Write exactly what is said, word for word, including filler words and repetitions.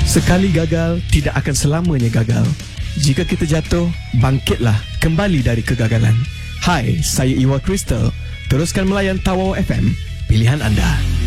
Sekali gagal, tidak akan selamanya gagal. Jika kita jatuh, bangkitlah kembali dari kegagalan. Hai, saya Iwa Crystal. Teruskan melayan Tawau F M, pilihan anda.